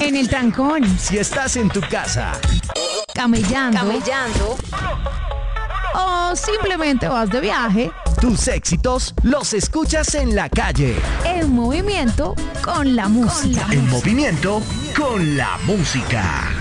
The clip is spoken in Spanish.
En el trancón, Si estás en tu casa, camellando o simplemente vas de viaje, tus éxitos los escuchas en la calle. en movimiento con la música. En movimiento con la música.